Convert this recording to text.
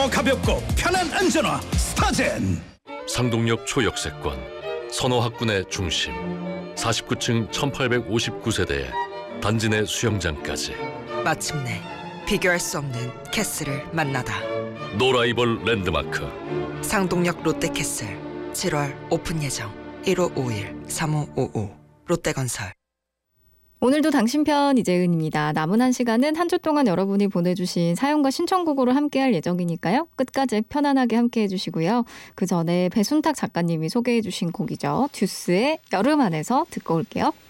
더 가볍고 편한 안전화 스타젠. 상동역 초역세권, 선호학군의 중심, 49층 1859세대에 단지 내 수영장까지. 마침내 비교할 수 없는 캐슬을 만나다. 노라이벌 랜드마크. 상동역 롯데캐슬 7월 오픈 예정. 1551-3555 롯데건설. 오늘도 당신 편 이재은입니다. 남은 한 시간은 한 주 동안 여러분이 보내주신 사연과 신청곡으로 함께할 예정이니까요. 끝까지 편안하게 함께해 주시고요. 그 전에 배순탁 작가님이 소개해 주신 곡이죠. 듀스의 여름 안에서 듣고 올게요.